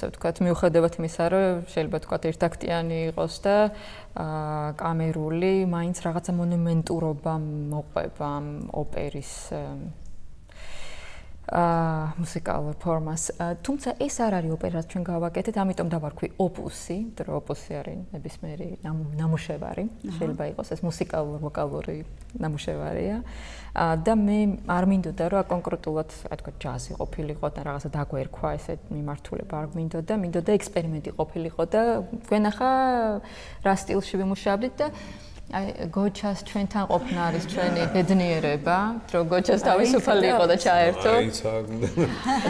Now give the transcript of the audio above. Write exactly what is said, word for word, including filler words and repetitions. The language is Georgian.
ასე ვთქვათ, მიუხედავად იმისა, რომ შეიძლება ვთქვათ ერთაქტიანი იყოს და კამერული, მაინც რაღაცა მონუმენტურობა მოყვება ამ ოპერის აა მუსიკალურ ფორმას. თუმცა ეს არ არის ოპერა, რაც ჩვენ გავაკეთეთ, ამიტომ დავარქვი ოპუსი, იმიტომ რომ ოპუსი არის ნებისმიერი ნამუშევარი, შეიძლება იყოს ეს მუსიკალურ-ვოკალური ნამუშევარია. და მე არ მინდოდა რომ კონკრეტულად, რა თქმა უნდა, ჯაზი ყოფილიყო და რაღაცა დაგვერქვა ესე მიმართულება არ მინდოდა, მინდოდა ექსპერიმენტი ყოფილიყო და გვენახა რა სტილში ვიმუშავდით და აი გოჩას ჩვენთან ყოფნა არის ჩვენი ბედნიერება, რომ გოჩას თავისუფალი იყო და ჩაერთო.